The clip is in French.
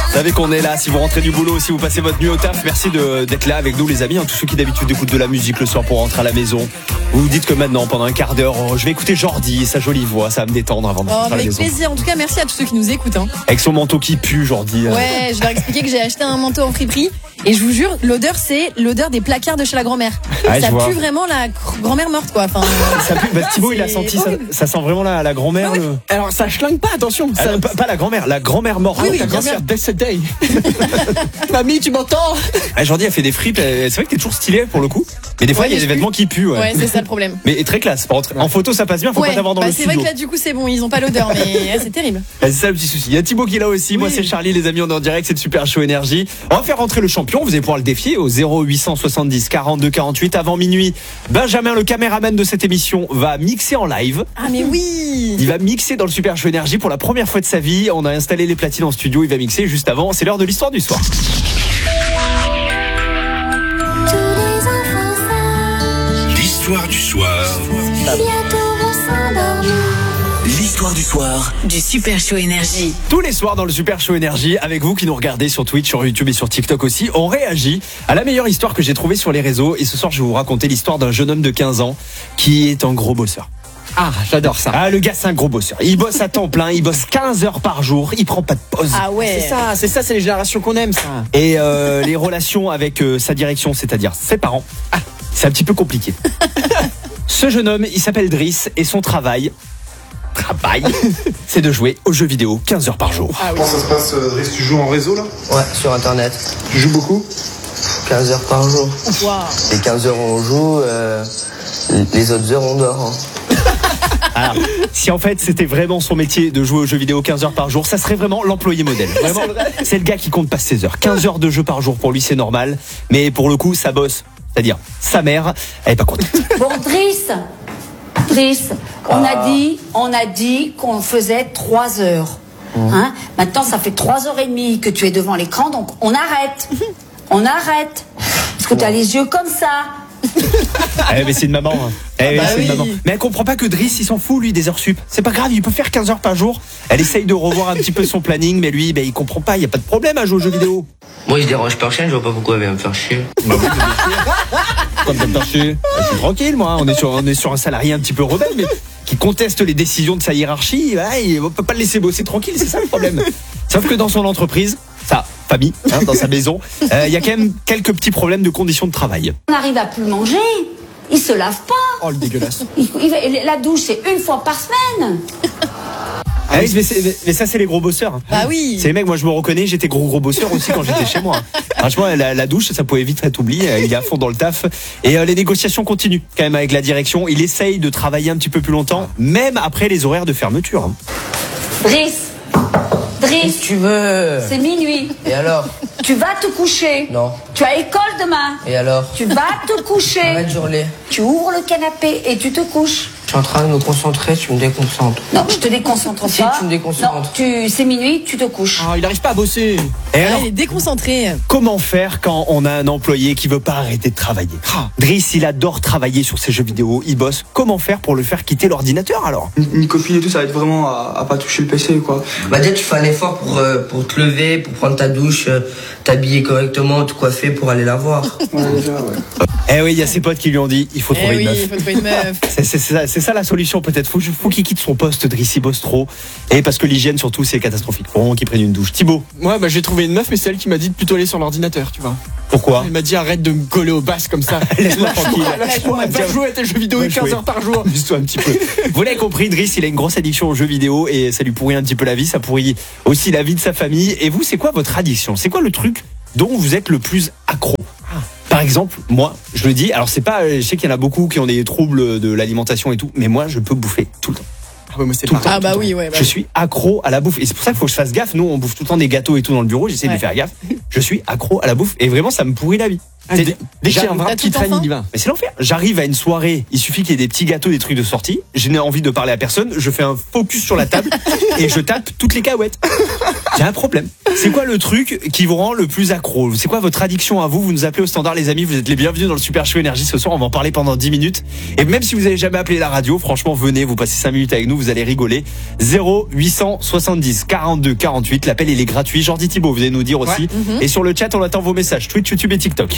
Vous savez qu'on est là, si vous rentrez du boulot, si vous passez votre nuit au taf, merci d'être là avec nous les amis, tous ceux qui d'habitude écoutent de la musique le soir pour rentrer à la maison. Vous vous dites que maintenant, pendant un quart d'heure, je vais écouter Jordi et sa jolie voix, ça va me détendre avant de rentrer à la Avec maison. plaisir, en tout cas merci à tous ceux qui nous écoutent. Avec son manteau qui pue, Jordi. Ouais, je leur ai expliqué que j'ai acheté un manteau en friperie et je vous jure, l'odeur c'est l'odeur des placards de chez la grand-mère. Ouais, Ça je vois. pue vraiment la grand-mère morte quoi. Enfin, Ça pue, Thibaut il a c'est senti, horrible. ça sent vraiment la grand-mère. Alors ça schlingue pas, attention. Ah, non, pas la grand-mère morte. Oui, Ta bien sûr. grand-mère décédée. Mamie, tu m'entends? Ah, Jordi a fait des fripes, c'est vrai que t'es toujours stylé pour le coup, mais des fois Ouais, il y a mais des je vêtements qui puent. Ouais, c'est ça le problème. Mais très classe, par contre. En photo ça passe bien, faut pas t'avoir dans le c'est studio. vrai que là du coup c'est bon, ils ont pas l'odeur mais c'est terrible. C'est ça le petit souci. Il y a Thibaut qui est là aussi. Moi, c'est Charlie, les amis. On est en direct. C'est le Super Show Énergie. On va faire rentrer le champion. Vous allez pouvoir le défier au 0870 42 48 avant minuit. Benjamin, le caméraman de cette émission, va mixer en live. Ah mais oui. Il va mixer dans le Super Show Énergie pour la première fois de sa vie. On a installé les platines en studio. Il va mixer juste avant. C'est l'heure de l'histoire du soir. L'histoire du soir. L'histoire du soir. Du Super Show Énergie. Tous les soirs dans le Super Show Énergie, avec vous qui nous regardez sur Twitch, sur YouTube et sur TikTok aussi, on réagit à la meilleure histoire que j'ai trouvée sur les réseaux. Et ce soir, je vais vous raconter l'histoire d'un jeune homme de 15 ans qui est un gros bosseur. Ah, j'adore ça. Ah, le gars, c'est un gros bosseur. Il bosse à temps plein, il bosse 15 heures par jour, il prend pas de pause. Ah ouais. C'est les générations qu'on aime, ça. Et les relations avec sa direction, c'est-à-dire ses parents, c'est un petit peu compliqué. Ce jeune homme, il s'appelle Driss et son travail, c'est de jouer aux jeux vidéo 15 heures par jour. Comment ça se passe, Driss? Tu joues en réseau là? Ouais, sur internet. Tu joues beaucoup? 15 heures par jour. Wow. Les 15 heures on joue, les autres heures on dort. Hein. Alors, si en fait c'était vraiment son métier de jouer aux jeux vidéo 15 heures par jour, ça serait vraiment l'employé modèle. Vraiment, c'est le gars qui compte pas ses heures. 15 heures de jeu par jour pour lui c'est normal, mais pour le coup ça bosse. C'est-à-dire sa mère, elle est pas contente. Bon, Driss, on a dit qu'on faisait 3 heures. Hein? Maintenant, ça fait 3h30 que tu es devant l'écran, donc on arrête. On arrête. Parce que tu as les yeux comme ça. Mais c'est une maman. Hein. C'est oui. une maman. Mais elle comprend pas que Driss, il s'en fout lui des heures sup. C'est pas grave, il peut faire 15 heures par jour. Elle essaye de revoir un petit peu son planning, mais lui, il comprend pas. Il y a pas de problème à jouer aux jeux vidéo. Moi je dérange personne, je vois pas pourquoi elle vient me faire chier. Comme ça me faire chier. Je suis tranquille, moi. On est sur un salarié un petit peu rebelle, mais qui conteste les décisions de sa hiérarchie. On peut pas le laisser bosser tranquille, c'est ça le problème. Sauf que dans son entreprise, sa famille, dans sa maison, il y a quand même quelques petits problèmes de conditions de travail. On n'arrive à plus manger. Il se lave pas. Oh, le dégueulasse. La douche, c'est 1 fois par semaine. Mais ça c'est les gros bosseurs. Bah oui. C'est les mecs, moi je me reconnais, j'étais gros bosseur aussi quand j'étais chez moi. Franchement la douche ça pouvait vite être oublié, il est à fond dans le taf. Et les négociations continuent quand même avec la direction. Il essaye de travailler un petit peu plus longtemps, même après les horaires de fermeture. Driss, Tu veux. c'est minuit. Et alors? Tu vas te coucher. Non. Tu as école demain. Et alors? Tu vas te coucher. Arrête de hurler. Tu ouvres le canapé et tu te couches. Je suis en train de me concentrer, tu me déconcentres. Non, je te déconcentre Si, pas. tu me déconcentres. Non, c'est minuit, tu te couches. Ah, il arrive pas à bosser. Et alors, Il est déconcentré. comment faire quand on a un employé qui veut pas arrêter de travailler? Driss, il adore travailler sur ses jeux vidéo, il bosse. Comment faire pour le faire quitter l'ordinateur alors? Une copine et tout, ça va être vraiment à pas toucher le PC quoi. Bah déjà tu fais un effort pour te lever, pour prendre ta douche, t'habiller correctement, te coiffer pour aller la voir. Ouais, déjà, ouais. Eh oui, il y a ses potes qui lui ont dit, il faut trouver oui, une meuf. il faut trouver une meuf. C'est ça la solution peut-être. Faut qu'il quitte son poste, Driss, il bosse trop. Et parce que l'hygiène surtout c'est catastrophique. Faut vraiment qu'il prenne une douche. Thibaut, Ouais, bah j'ai trouvé une meuf, mais c'est elle qui m'a dit de plutôt aller sur l'ordinateur, tu vois. pourquoi? Elle m'a dit arrête de me coller aux basses comme ça. Laisse-moi tranquille. Lâche-moi, va jouer à tes jeux vidéo Va 15 jouer. heures par jour. Amuse-toi un petit peu. Vous l'avez compris, Driss, il a une grosse addiction aux jeux vidéo et ça lui pourrit un petit peu la vie, ça pourrit aussi la vie de sa famille. Et vous, c'est quoi votre addiction? C'est quoi le truc dont vous êtes le plus accro? Par exemple, moi, je le dis, alors c'est pas, je sais qu'il y en a beaucoup qui ont des troubles de l'alimentation et tout, mais moi, je peux bouffer tout le temps. Ah ouais, moi c'est Tout le pareil. Ah bah oui, ouais. Bah. Je suis accro à la bouffe et c'est pour ça qu'il faut que je fasse gaffe. Nous, on bouffe tout le temps des gâteaux et tout dans le bureau. J'essaie de Ouais. faire gaffe. Je suis accro à la bouffe et vraiment, ça me pourrit la vie. C'est- Dès qu'il y a un T'as vrai tout petit train, enfant il y va. Mais c'est l'enfer. J'arrive à une soirée, il suffit qu'il y ait des petits gâteaux, des trucs de sortie. Je n'ai envie de parler à personne. Je fais un focus sur la table et je tape toutes les cacahuètes. J'ai un problème. C'est quoi le truc qui vous rend le plus accro? C'est quoi votre addiction à vous? Vous nous appelez au standard, les amis. Vous êtes les bienvenus dans le Super Show Énergie ce soir. On va en parler pendant 10 minutes. Et même si vous n'avez jamais appelé la radio, franchement, venez, vous passez 5 minutes avec nous, vous allez rigoler. 0870 42 48. L'appel, il est gratuit. Jordi Thibault, vous allez nous dire aussi. Et sur le chat, on attend vos messages. Twitch, YouTube et TikTok.